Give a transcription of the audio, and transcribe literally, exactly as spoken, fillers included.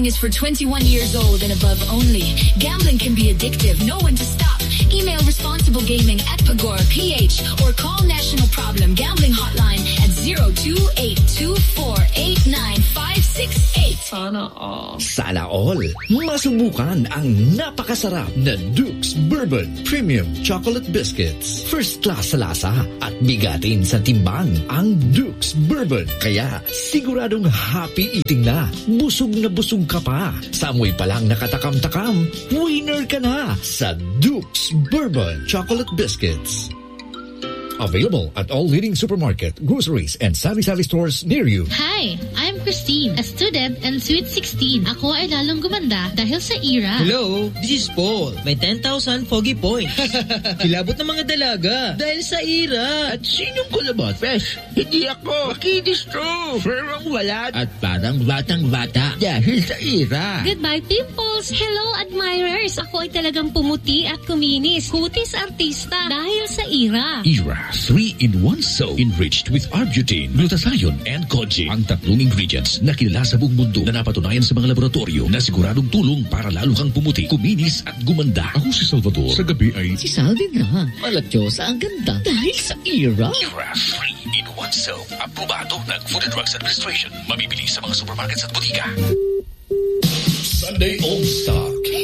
Gambling is for twenty-one years old and above only. Gambling can be addictive. Know when to stop. Email responsible gaming at Pagor P H or call National Problem Gambling Hotline at zero two eight two four eight nine five six eight. Sana all. Sana all. Masubukan ang napakasarap na Duke's Bourbon Premium Chocolate Biscuits. First class sa lasa at bigatin sa timbang ang Duke's Bourbon. Kaya siguradong happy eating na. Busog na busog ka pa. Sa amoy pa lang nakatakam-takam, winner ka na sa Duke's Bourbon Chocolate Biscuits. Available at all leading supermarket, groceries, and sari-sari stores near you. Hi, I'm Christine, a student and Sweet sixteen. Ako ay lalong gumanda dahil sa E R A. Hello, this is Paul. May ten thousand foggy points. Kilabot ng mga dalaga dahil sa E R A. At sinong kulabot? Fresh, hindi ako. Makinis to. Ferang walat. At parang batang-bata dahil sa E R A. Goodbye, pimples. Hello, admirers. Ako ay talagang pumuti at kuminis. Kutis artista dahil sa E R A. E R A three in one soap enriched with arbutin, glutathione, and kojic. Ang tatlong ingredients na kilala sa buong mundo na napatunayan sa mga laboratorio na siguradong tulong para lalo kang pumuti, kuminis at gumanda. Ako si Salvador. Sa gabi ay... Si Salvin na. Malatyosa ang ganda. Dahil sa E R A. E R A three in one soap. Aprobado ng Food and Drugs Administration. Mabibili sa mga supermarkets at butika. Sunday All Stock.